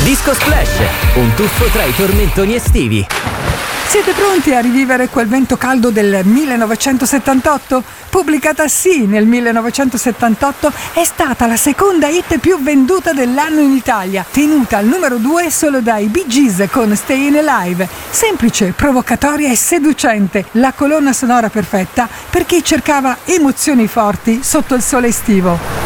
Disco Splash, un tuffo tra i tormentoni estivi. Siete pronti a rivivere quel vento caldo del 1978? Pubblicata sì nel 1978, è stata la seconda hit più venduta dell'anno in Italia, tenuta al numero 2 solo dai Bee Gees con Stayin' Alive. Semplice, provocatoria e seducente, la colonna sonora perfetta per chi cercava emozioni forti sotto il sole estivo.